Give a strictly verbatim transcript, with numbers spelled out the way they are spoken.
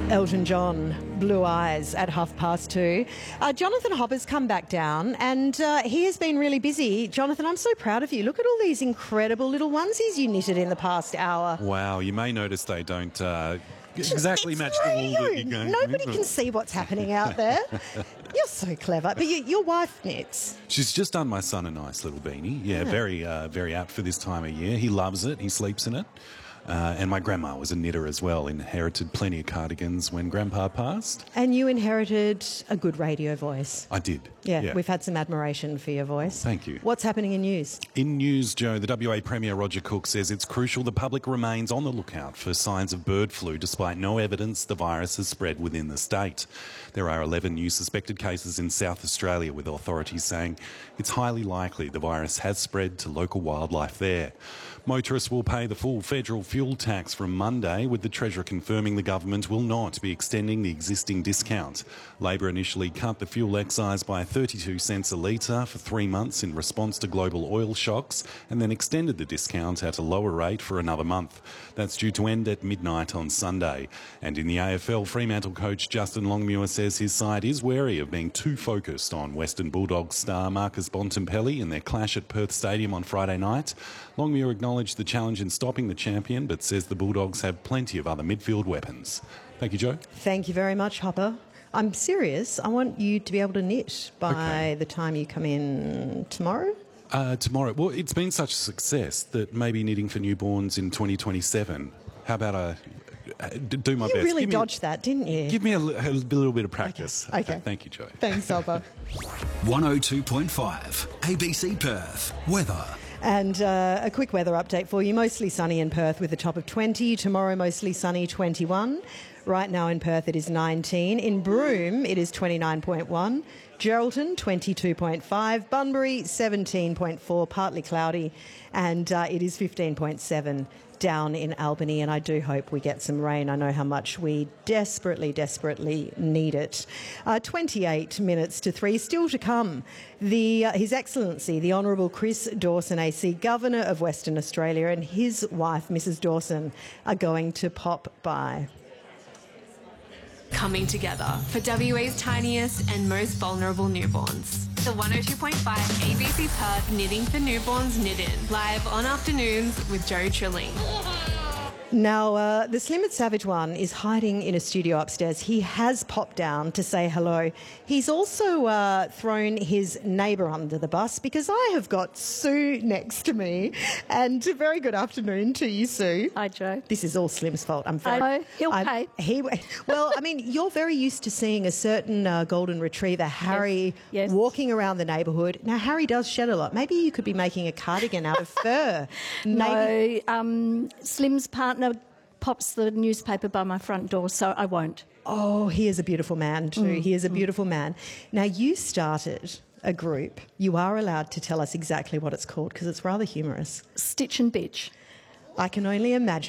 Elton John, Blue Eyes at half past two. Uh, Jonathan Hopper's come back down and uh, he has been really busy. Jonathan, I'm so proud of you. Look at all these incredible little onesies you knitted in the past hour. Wow, you may notice they don't uh, exactly It's match the wool that you're going. Nobody can see what's happening out there. You're so clever. But you, your wife knits. She's just done my son a nice little beanie. Yeah, yeah. very uh, very apt for this time of year. He loves it. He sleeps in it. Uh, and my grandma was a knitter as well, inherited plenty of cardigans when Grandpa passed. And you inherited a good radio voice. I did. Yeah, yeah. We've had some admiration for your voice. Thank you. What's happening in news? In news, Joe, the W A Premier Roger Cook says it's crucial the public remains on the lookout for signs of bird flu despite no evidence the virus has spread within the state. There are eleven new suspected cases in South Australia, with authorities saying it's highly likely the virus has spread to local wildlife there. Motorists will pay the full federal fuel tax from Monday, with the Treasurer confirming the government will not be extending the existing discount. Labor initially cut the fuel excise by thirty-two cents a litre for three months in response to global oil shocks, and then extended the discount at a lower rate for another month. That's due to end at midnight on Sunday. And in the A F L, Fremantle coach Justin Longmuir says his side is wary of being too focused on Western Bulldogs star Marcus Bontempelli in their clash at Perth Stadium on Friday night. Longmuir acknowledged the challenge in stopping the champion, but says the Bulldogs have plenty of other midfield weapons. Thank you, Joe. Thank you very much, Hopper. I'm serious. I want you to be able to knit by okay. the time you come in tomorrow. Uh, tomorrow. Well, it's been such a success that maybe knitting for newborns in twenty twenty-seven. How about I do my you best? You really give dodged me, that, didn't you? Give me a, a little bit of practice. Okay. okay. Thank you, Joe. Thanks, Hopper. one oh two point five A B C Perth. Weather. And uh, a quick weather update for you. Mostly sunny in Perth with a top of twenty. Tomorrow, mostly sunny, twenty-one. Right now in Perth, it is nineteen. In Broome, it is twenty-nine point one. Geraldton, twenty-two point five. Bunbury, seventeen point four, partly cloudy. And uh, it is fifteen point seven down in Albany. And I do hope we get some rain. I know how much we desperately, desperately need it. Uh, twenty-eight minutes to three. Still to come, the uh, His Excellency, the Honourable Chris Dawson, A C, Governor of Western Australia, and his wife, Missus Dawson, are going to pop by. Coming together for W A's tiniest and most vulnerable newborns. The one oh two point five A B C Perth Knitting for Newborns Knit In, live on afternoons with Joe Trilling. Now, uh, the Slim and Savage one is hiding in a studio upstairs. He has popped down to say hello. He's also uh, thrown his neighbour under the bus because I have got Sue next to me. And a very good afternoon to you, Sue. Hi, Joe. This is all Slim's fault. I'm very... I know. He'll I'm, pay. He, well, I mean, you're very used to seeing a certain uh, golden retriever, Harry, yes. Yes. walking around the neighbourhood. Now, Harry does shed a lot. Maybe you could be making a cardigan out of fur. Maybe... No, um, Slim's partner pops the newspaper by my front door, so I won't. Oh, he is a beautiful man too. Mm, he is a mm. beautiful man. Now, you started a group. You are allowed to tell us exactly what it's called because it's rather humorous. Stitch and Bitch. I can only imagine.